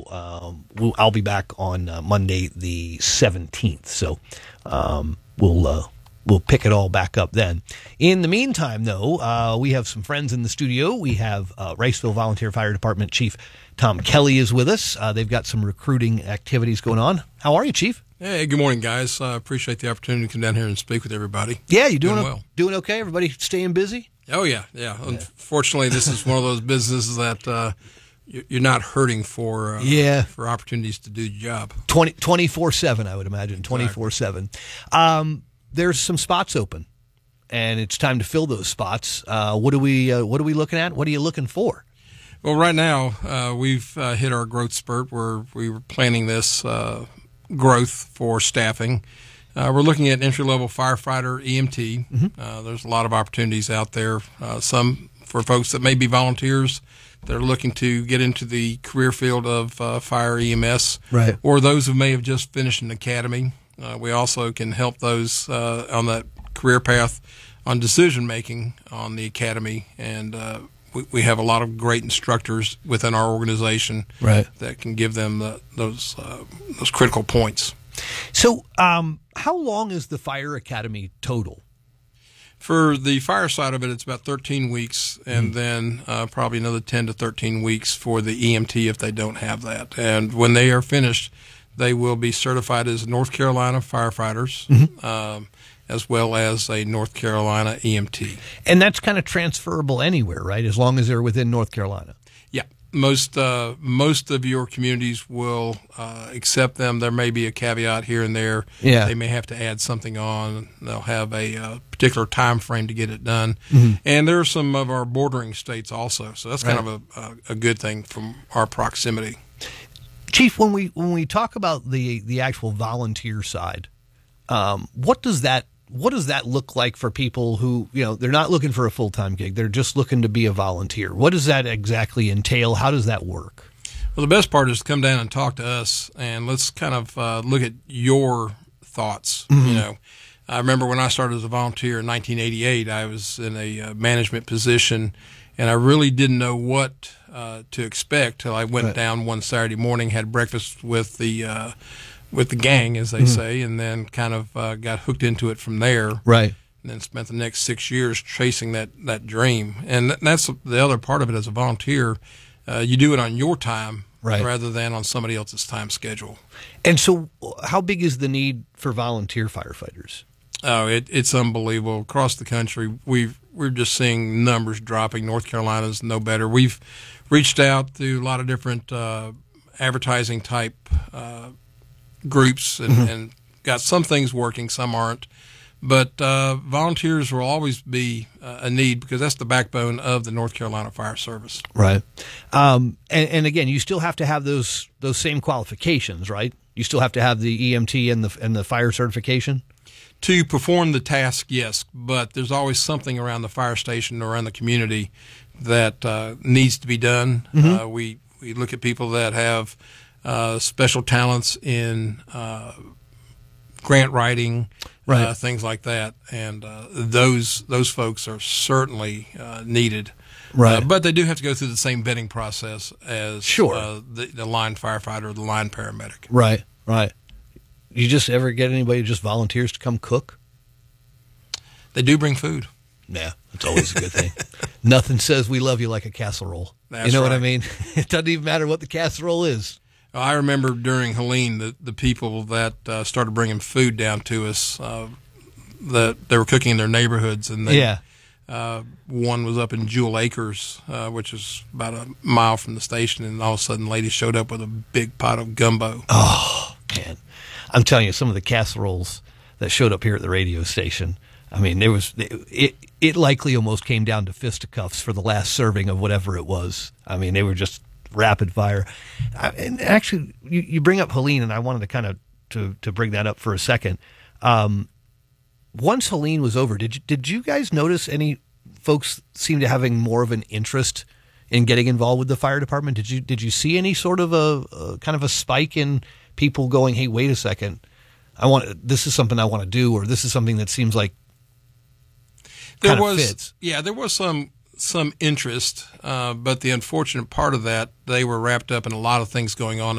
I'll be back on Monday the 17th. So we'll pick it all back up then. In the meantime, though, we have some friends in the studio. We have Riceville Volunteer Fire Department Chief Tom Kelly is with us. They've got some recruiting activities going on. How are you, Chief? Hey, good morning, guys. I appreciate the opportunity to come down here and speak with everybody. Yeah, you doing well? Doing okay? Everybody staying busy? Oh, yeah. Unfortunately, this is one of those businesses that you're not hurting for opportunities to do the job. 24/7, I would imagine, 24/7. There's some spots open, and it's time to fill those spots. What are we looking at? What are you looking for? Well, right now, we've hit our growth spurt where we were planning this growth for staffing. We're looking at entry-level firefighter, EMT. Mm-hmm. There's a lot of opportunities out there, some for folks that may be volunteers that are looking to get into the career field of fire EMS, right, or those who may have just finished an academy. We also can help those on that career path on decision-making on the academy, and we have a lot of great instructors within our organization, right, that can give them those critical points. So how long is the fire academy total? For the fire side of it, it's about 13 weeks, and then probably another 10 to 13 weeks for the EMT if they don't have that. And when they are finished, they will be certified as North Carolina firefighters, as well as a North Carolina EMT. And that's kind of transferable anywhere, right, as long as they're within North Carolina? Yeah. Most of your communities will accept them. There may be a caveat here and there. Yeah. They may have to add something on. They'll have a particular time frame to get it done. And there are some of our bordering states also. So that's kind of a good thing from our proximity. Chief, when we talk about the actual volunteer side, what does that look like for people who, they're not looking for a full-time gig, they're just looking to be a volunteer? What does that exactly entail? How does that work? Well, the best part is to come down and talk to us, and let's kind of look at your thoughts. I remember when I started as a volunteer in 1988, I was in a management position, and I really didn't know what to expect till I went down one Saturday morning, had breakfast with the gang, as they say, and then kind of got hooked into it from there. Right. And then spent the next 6 years chasing that dream. And that's the other part of it as a volunteer. You do it on your time rather than on somebody else's time schedule. And so how big is the need for volunteer firefighters? Oh, it's unbelievable. Across the country, we're just seeing numbers dropping. North Carolina's no better. We've reached out to a lot of different advertising type groups and got some things working, some aren't. But volunteers will always be a need because that's the backbone of the North Carolina Fire Service. Right. And again, you still have to have those same qualifications, right? You still have to have the EMT and the fire certification? To perform the task, yes, but there's always something around the fire station or around the community that needs to be done. We look at people that have special talents in grant writing, things like that, and those folks are certainly needed. Right. But they do have to go through the same vetting process as the line firefighter or the line paramedic. Right. You just ever get anybody who just volunteers to come cook? They do bring food. Yeah, it's always a good thing. Nothing says we love you like a casserole. That's you know right. what I mean? It doesn't even matter what the casserole is. I remember during Helene, the people that started bringing food down to us, that they were cooking in their neighborhoods, and one was up in Jewel Acres, which is about a mile from the station, and all of a sudden, ladies showed up with a big pot of gumbo. Oh man, I'm telling you, some of the casseroles that showed up here at the radio station. I mean, it likely almost came down to fisticuffs for the last serving of whatever it was. I mean, they were just rapid fire. And actually, you bring up Helene, and I wanted to kind of to bring that up for a second. Once Helene was over, did you guys notice any folks seem to having more of an interest in getting involved with the fire department? Did you see any sort of a kind of a spike in people going, hey, wait a second, this is something I want to do, or this is something that seems like kind of fits? Yeah, there was some interest, but the unfortunate part of that, they were wrapped up in a lot of things going on